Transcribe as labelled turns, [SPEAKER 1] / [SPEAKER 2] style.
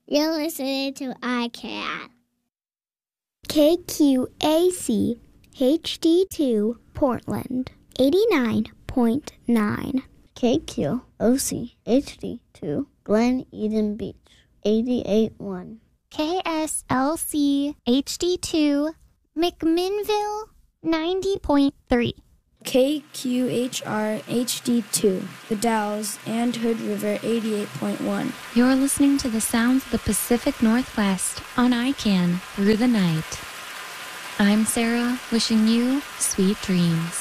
[SPEAKER 1] You're listening to iCat.
[SPEAKER 2] KQAC HD2 Portland 89.9.
[SPEAKER 3] KQOC HD2 Glen Eden Beach 88.1.
[SPEAKER 4] KSLC HD2 McMinnville 90.3.
[SPEAKER 5] KQHR HD2 The Dalles and Hood River 88.1.
[SPEAKER 6] You're listening to the sounds of the Pacific Northwest on ICANN through the night. I'm Sarah, wishing you sweet dreams.